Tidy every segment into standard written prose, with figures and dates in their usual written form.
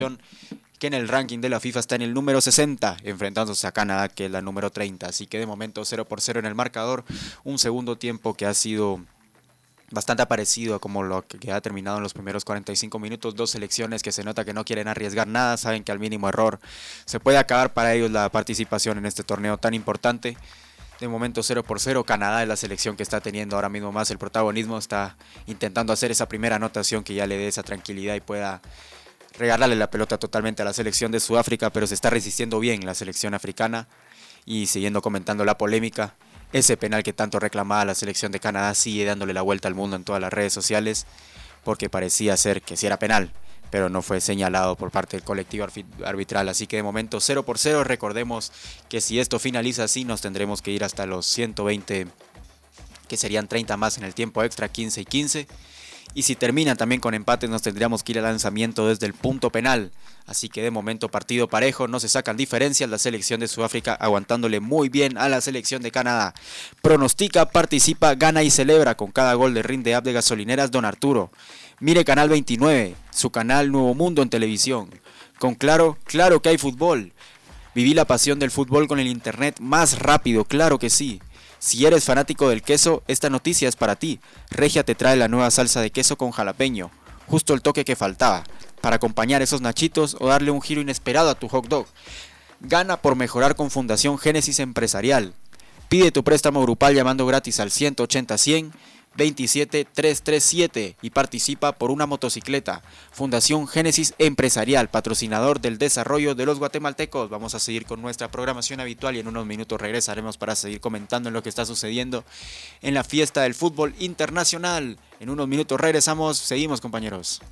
que en el ranking de la FIFA está en el número 60, enfrentándose a Canadá, que es la número 30. Así que de momento 0-0 en el marcador, un segundo tiempo que ha sido bastante parecido a como lo que ha terminado en los primeros 45 minutos. Dos selecciones que se nota que no quieren arriesgar nada, saben que al mínimo error se puede acabar para ellos la participación en este torneo tan importante. De momento 0-0, Canadá es la selección que está teniendo ahora mismo más el protagonismo, está intentando hacer esa primera anotación que ya le dé esa tranquilidad y pueda regalarle la pelota totalmente a la selección de Sudáfrica, pero se está resistiendo bien la selección africana. Y siguiendo comentando la polémica, ese penal que tanto reclamaba la selección de Canadá sigue dándole la vuelta al mundo en todas las redes sociales, porque parecía ser que sí era penal, pero no fue señalado por parte del colectivo arbitral. Así que de momento 0-0, recordemos que si esto finaliza así nos tendremos que ir hasta los 120, que serían 30 más en el tiempo extra, 15 y 15. Y si termina también con empates nos tendríamos que ir al lanzamiento desde el punto penal. Así que de momento partido parejo, no se sacan diferencias, la selección de Sudáfrica aguantándole muy bien a la selección de Canadá. Pronostica, participa, gana y celebra con cada gol de Rinde App de Gasolineras Don Arturo. Mire Canal 29, su canal Nuevo Mundo en televisión. Con Claro que hay fútbol. Viví la pasión del fútbol con el internet más rápido, claro que sí. Si eres fanático del queso, esta noticia es para ti. Regia te trae la nueva salsa de queso con jalapeño, justo el toque que faltaba, para acompañar esos nachitos o darle un giro inesperado a tu hot dog. Gana por mejorar con Fundación Génesis Empresarial. Pide tu préstamo grupal llamando gratis al 180 100 27 337 y participa por una motocicleta. Fundación Génesis Empresarial, patrocinador del desarrollo de los guatemaltecos. Vamos a seguir con nuestra programación habitual y en unos minutos regresaremos para seguir comentando en lo que está sucediendo en la fiesta del fútbol internacional. En unos minutos regresamos, seguimos compañeros.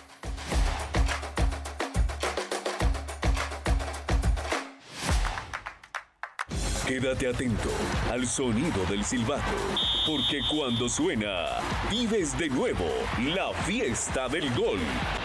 Quédate atento al sonido del silbato, porque cuando suena, vives de nuevo la fiesta del gol.